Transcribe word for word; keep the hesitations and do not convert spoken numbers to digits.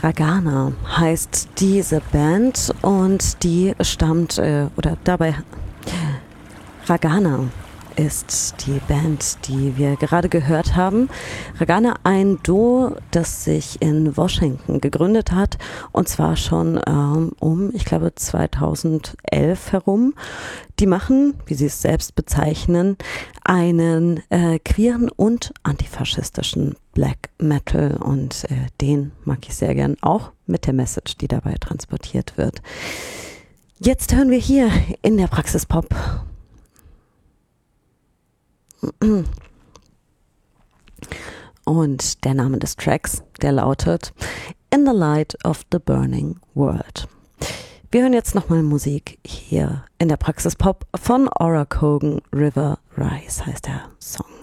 Ragana heißt diese Band und die stammt, äh, oder dabei, Ragana ist die Band, die wir gerade gehört haben. Ragana, ein Duo, das sich in Washington gegründet hat, und zwar schon ähm, um, ich glaube, zweitausendelf herum. Die machen, wie sie es selbst bezeichnen, einen äh, queeren und antifaschistischen Black Metal, und äh, den mag ich sehr gern, auch mit der Message, die dabei transportiert wird. Jetzt hören wir hier in der Praxis Pop und der Name des Tracks, der lautet In the Light of the Burning World. Wir hören jetzt nochmal Musik hier in der Praxis Pop von Aura Kogan. River Rise heißt der Song.